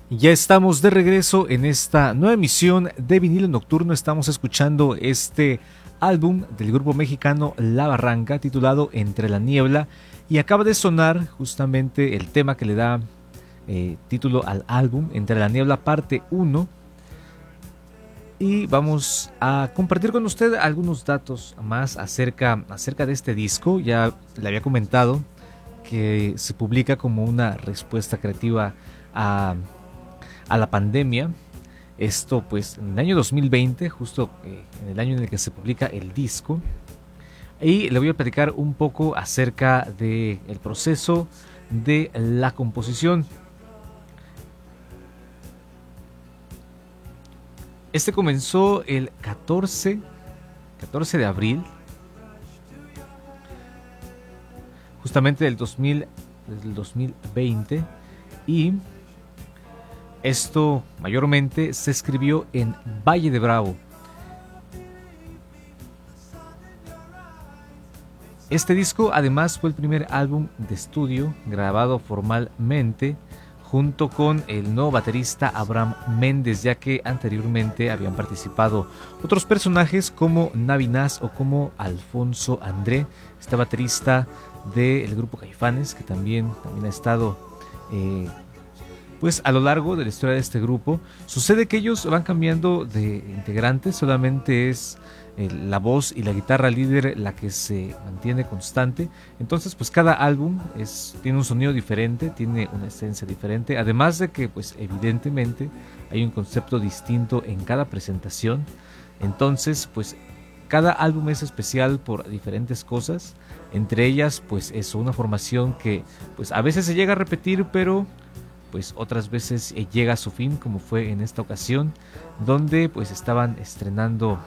Ya estamos de regreso en esta nueva emisión de Vinilo Nocturno. Estamos escuchando este álbum del grupo mexicano La Barranca titulado Entre la Niebla, y acaba de sonar justamente el tema que le da título al álbum, Entre la Niebla parte uno. Y vamos a compartir con usted algunos datos más acerca de este disco. Ya le había comentado que se publica como una respuesta creativa a la pandemia. Esto pues en el año 2020, justo en el año en el que se publica el disco. Y le voy a platicar un poco acerca del proceso de la composición. Este comenzó el 14 de abril, justamente del 2020, y esto mayormente se escribió en Valle de Bravo. Este disco además fue el primer álbum de estudio grabado formalmente junto con el nuevo baterista Abraham Méndez, ya que anteriormente habían participado otros personajes como Navinaz o como Alfonso André, este baterista del grupo Caifanes, que también ha estado pues a lo largo de la historia de este grupo. Sucede que ellos van cambiando de integrantes, solamente es la voz y la guitarra líder la que se mantiene constante. Entonces pues cada álbum tiene un sonido diferente, tiene una esencia diferente, además de que pues evidentemente hay un concepto distinto en cada presentación. Entonces pues cada álbum es especial por diferentes cosas, entre ellas pues es una formación que pues a veces se llega a repetir, pero pues otras veces llega a su fin, como fue en esta ocasión, donde pues estaban estrenando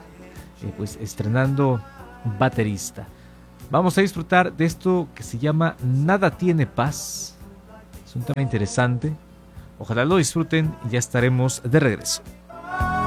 baterista. Vamos a disfrutar de esto que se llama Nada tiene paz. Es un tema interesante. Ojalá lo disfruten y ya estaremos de regreso.